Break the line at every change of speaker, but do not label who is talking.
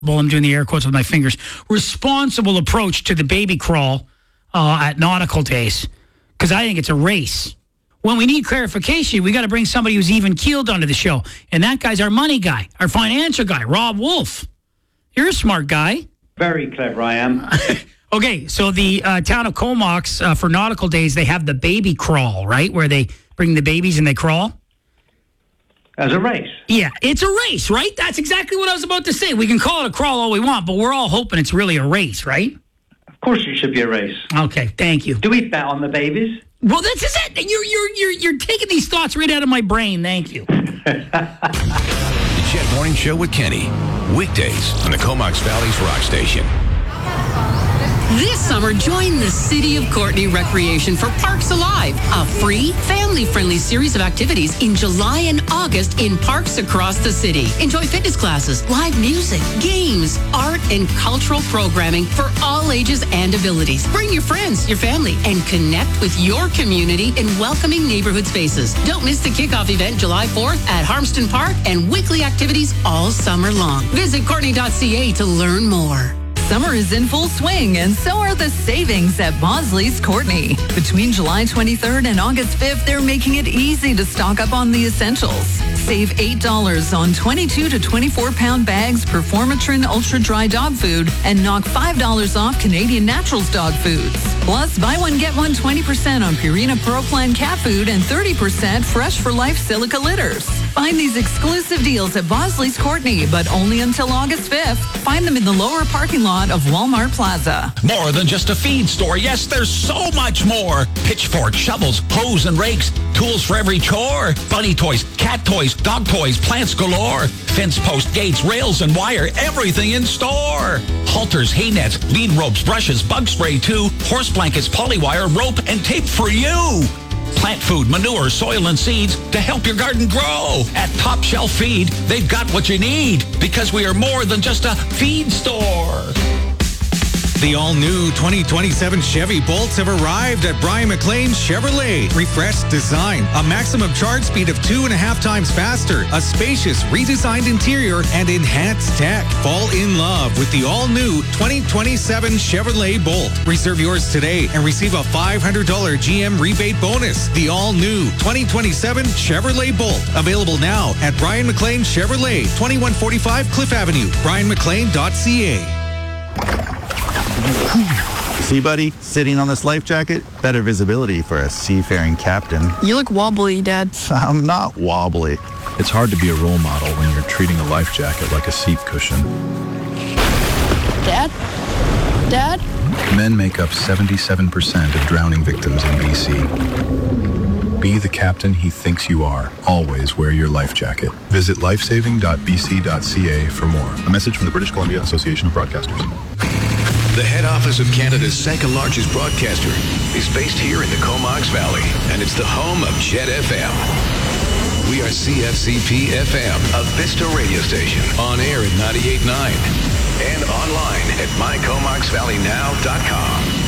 I'm doing the air quotes with my fingers, responsible approach to the baby crawl at Nautical Days, because I think it's a race. When we need clarification, we got to bring somebody who's even keeled onto the show. And that guy's our money guy, our financial guy, Rob Wolf. You're a smart guy.
Very clever, I am.
Okay, so the town of Comox, for Nautical Days, they have the baby crawl, right? Where they bring the babies and they crawl.
As a race?
Yeah, it's a race, right? That's exactly what I was about to say. We can call it a crawl all we want, but we're all hoping it's really a race, right?
Of course it should be a race.
Okay, thank you.
Do we bet on the babies?
Well, this is it. You're taking these thoughts right out of my brain. Thank you.
The Jet Morning Show with Kenny. Weekdays on the Comox Valley's Rock Station.
This summer, join the City of Courtenay Recreation for Parks Alive, a free, family-friendly series of activities in July and August in parks across the city. Enjoy fitness classes, live music, games, art, and cultural programming for all ages and abilities. Bring your friends, your family, and connect with your community in welcoming neighborhood spaces. Don't miss the kickoff event July 4th at Harmston Park and weekly activities all summer long. Visit Courtenay.ca to learn more.
Summer is in full swing, and so are the savings at Bosley's Courtenay. Between July 23rd and August 5th, they're making it easy to stock up on the essentials. Save $8 on 22 to 24-pound bags, Performatrin Ultra Dry dog food, and knock $5 off Canadian Naturals dog foods. Plus, buy one, get one 20% on Purina Pro Plan cat food and 30% Fresh for Life silica litters. Find these exclusive deals at Bosley's Courtenay, but only until August 5th. Find them in the lower parking lot of Walmart Plaza.
More than just a feed store. Yes, there's so much more. Pitchforks, shovels, hoes and rakes, tools for every chore. Bunny toys, cat toys, dog toys, plants galore. Fence post, gates, rails and wire, everything in store. Halters, hay nets, lead ropes, brushes, bug spray too. Horse blankets, polywire, rope and tape for you. Plant food, manure, soil, and seeds to help your garden grow. At Top Shelf Feed, they've got what you need because we are more than just a feed store.
The all-new 2027 Chevy Bolts have arrived at Brian McLean Chevrolet. Refreshed design, a maximum charge speed of 2.5 times faster, a spacious, redesigned interior, and enhanced tech. Fall in love with the all-new 2027 Chevrolet Bolt. Reserve yours today and receive a $500 GM rebate bonus. The all-new 2027 Chevrolet Bolt. Available now at Brian McLean Chevrolet, 2145 Cliff Avenue, brianmclean.ca.
See, buddy, sitting on this life jacket, better visibility for a seafaring captain.
You look wobbly, Dad.
I'm not wobbly.
It's hard to be a role model when you're treating a life jacket like a seat cushion.
Dad? Dad?
Men make up 77% of drowning victims in BC. Be the captain he thinks you are. Always wear your life jacket. Visit lifesaving.bc.ca for more. A message from the British Columbia Association of Broadcasters.
The head office of Canada's second largest broadcaster is based here in the Comox Valley, and it's the home of Jet FM. We are CFCP FM, a Vista radio station, on air at 98.9 and online at mycomoxvalleynow.com.